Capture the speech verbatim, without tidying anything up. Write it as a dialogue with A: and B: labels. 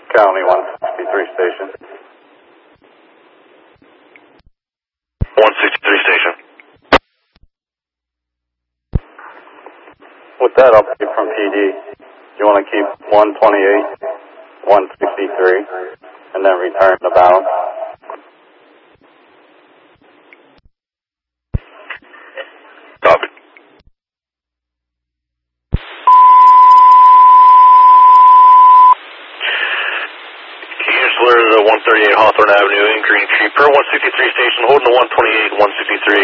A: County one sixty-three station.
B: one sixty-three station.
A: With that update from P D, you want to keep one twenty-eight, one sixty-three, and then return the balance?
B: Copy. Here's where the one thirty-eight Hawthorne Avenue in Green Tree per one sixty-three station, holding the one twenty-eight, one sixty-three.